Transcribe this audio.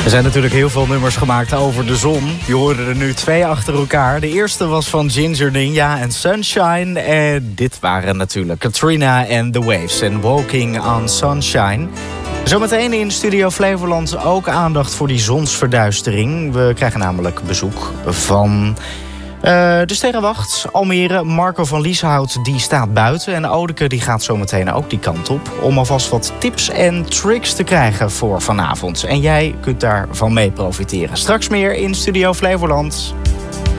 Er zijn natuurlijk heel veel nummers gemaakt over de zon. Je hoorde er nu 2 achter elkaar. De eerste was van Ginger Ninja en Sunshine. En dit waren natuurlijk Katrina en The Waves en Walking on Sunshine. Zometeen in Studio Flevoland ook aandacht voor die zonsverduistering. We krijgen namelijk bezoek van de sterrenwacht Almere. Marco van Lieshout die staat buiten. En Odeke die gaat zometeen ook die kant op. Om alvast wat tips en tricks te krijgen voor vanavond. En jij kunt daarvan mee profiteren. Straks meer in Studio Flevoland.